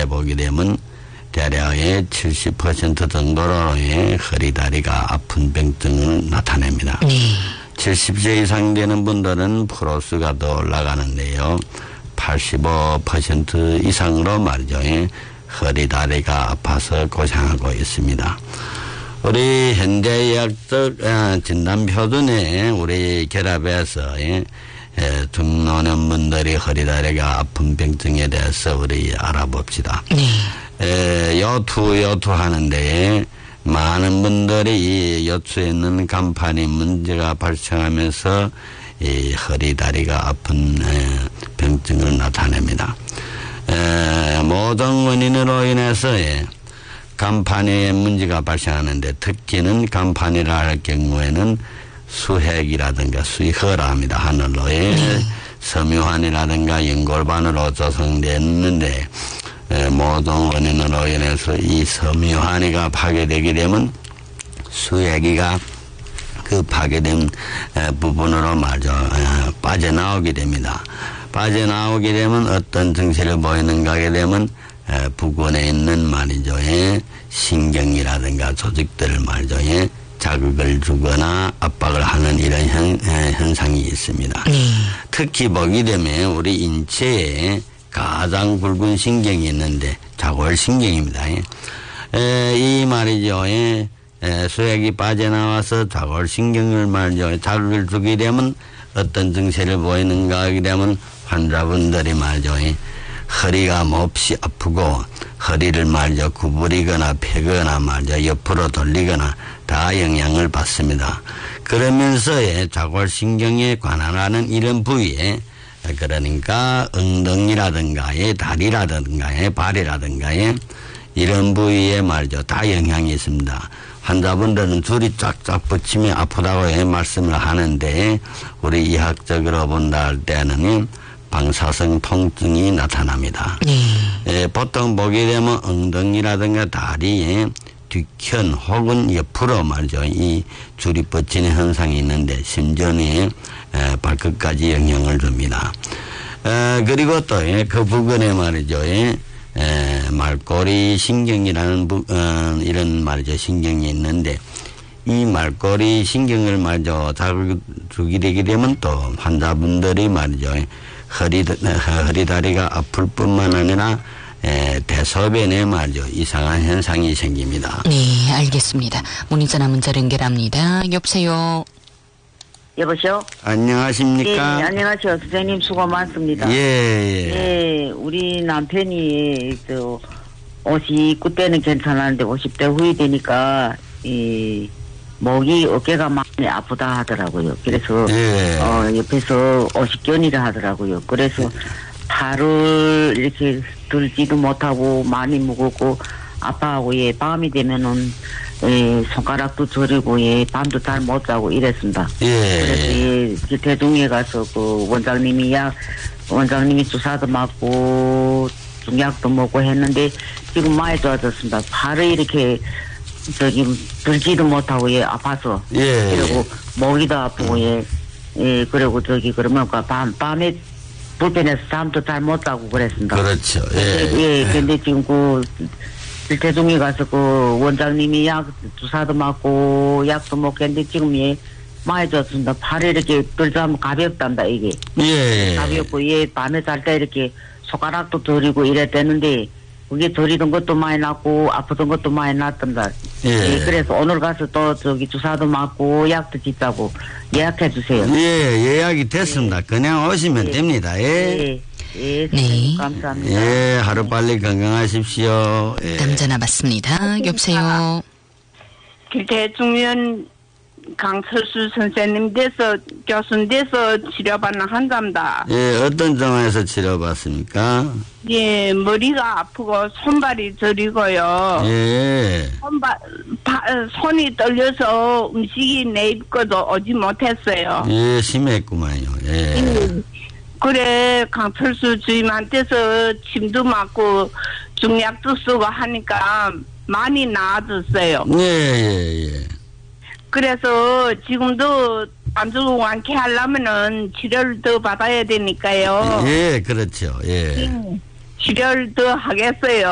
보게 되면 대략의 70% 정도로의 허리 다리가 아픈 병증을 나타냅니다. 70세 이상 되는 분들은 프로스가 더 올라가는데요. 85% 이상으로 말이죠. 허리 다리가 아파서 고생하고 있습니다. 우리 현대의학적 진단 표준에 우리 결합해서 중노년 분들이 허리 다리가 아픈 병증에 대해서 우리 알아봅시다. 요투 하는데 많은 분들이 이 요추에 있는 간판이 문제가 발생하면서 이 허리 다리가 아픈 병증을 나타냅니다. 모든 원인으로 인해서 간판에 문제가 발생하는데 특히는 간판이라 할 경우에는 수핵이라든가 수희허라 합니다. 하늘로의 섬유환이라든가 연골반으로 조성됐는데 모든 원인으로 인해서 이 섬유환이가 파괴되게 되면 수액이가 그 파괴된 부분으로 말이죠. 빠져나오게 됩니다. 빠져나오게 되면 어떤 증세를 보이는가 하게 되면 부근에 있는 말이죠. 신경이라든가 조직들을 말이죠. 자극을 주거나 압박을 하는 이런 현상이 있습니다. 특히 보게 되면 우리 인체에 가장 굵은 신경이 있는데 좌골신경입니다. 이 말이죠. 수액이 빠져나와서 좌골신경을 말이죠. 자극을 주게 되면 어떤 증세를 보이는가 하게 되면 환자분들이 말이죠. 허리가 몹시 아프고 허리를 말이죠. 구부리거나 펴거나 말이죠. 옆으로 돌리거나 다 영향을 받습니다. 그러면서 좌골신경에 관할하는 이런 부위에 그러니까 엉덩이라든가 다리라든가 발이라든가 이런 부위에 말이죠. 다 영향이 있습니다. 환자분들은 줄이 쫙쫙 붙이면 아프다고 말씀을 하는데 우리 이학적으로 본다 할 때는 방사성 통증이 나타납니다. 보통 보게 되면 엉덩이라든가 다리에 뒤편 혹은 옆으로 말이죠. 이 줄이 뻗치는 현상이 있는데 심전에 발끝까지 영향을 줍니다. 그리고 또 그 부근에 말이죠. 말꼬리 신경이라는 이런 말이죠. 신경이 있는데 이 말꼬리 신경을 말이죠. 자극 주게 되게 되면 또 환자분들이 말이죠. 허리 다리가 아플 뿐만 아니라 대소변에 말이죠. 이상한 현상이 생깁니다. 네, 알겠습니다. 문의전화 문자 연결합니다. 여보세요. 여보세요? 안녕하십니까? 예, 안녕하세요. 선생님 수고 많습니다. 예. 우리 남편이 59 때는 괜찮았는데 50대 후에 되니까 목이 어깨가 많이 아프다 하더라고요. 그래서 옆에서 50견이라 하더라고요. 그래서 팔을 이렇게 들지도 못하고 많이 무겁고 아파하고 밤이 되면은 손가락도 저리고 밤도 잘 못 자고 이랬습니다. 그래서 대중에 가서 그 원장님이 주사도 맞고 중약도 먹고 했는데 지금 많이 좋아졌습니다. 팔을 이렇게 들지도 못하고 아파서 그리고 목이도 아프고 그리고 그러면 밤에 불편해서 잠도 잘 못 자고 그랬습니다. 그렇죠. 근데 지금 대중에 가서 원장님이 주사도 맞고 약도 먹겠는데 지금 많이 좋습니다. 팔이 이렇게 들자면 가볍단다 이게. 가볍고 밤에 잘 때 이렇게 손가락도 들이고 이랬대는데 그게 들이던 것도 많이 났고 아프던 것도 많이 났던다. 그래서 오늘 가서 또 주사도 맞고 약도 짓자고 예약해 주세요. 예약이 됐습니다. 그냥 오시면 됩니다. 네. 감사합니다. 하루빨리 건강하십시오. 남전화 받습니다. 여보세요. 대중면 강철수 선생님 돼서 교수님 돼서 치료받는 환자입니다. 어떤 정황에서 치료받습니까? 머리가 아프고 손발이 저리고요. 손이 떨려서 음식이 내 입고도 오지 못했어요. 심했구만요. 그래 강철수 주임한테서 침도 맞고 중약도 쓰고 하니까 많이 나아졌어요. 그래서 지금도 안주 완쾌하려면은 치료를 더 받아야 되니까요. 그렇죠. 치료를 더 하겠어요.